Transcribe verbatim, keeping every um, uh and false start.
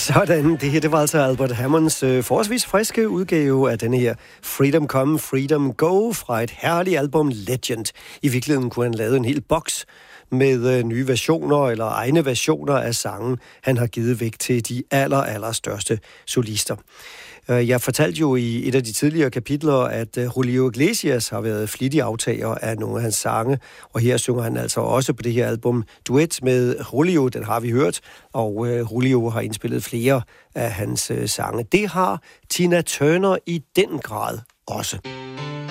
Sådan, det her, det var altså Albert Hammonds øh, forholdsvis friske udgave af denne her Freedom Come, Freedom Go fra et herligt album Legend. I virkeligheden kunne han lave en hel boks med øh, nye versioner eller egne versioner af sangen, han har givet væk til de aller, aller største solister. Jeg fortalte jo i et af de tidligere kapitler, at Julio Iglesias har været flittig aftager af nogle af hans sange, og her synger han altså også på det her album duet med Julio, den har vi hørt, og Julio har indspillet flere af hans sange. Det har Tina Turner i den grad også.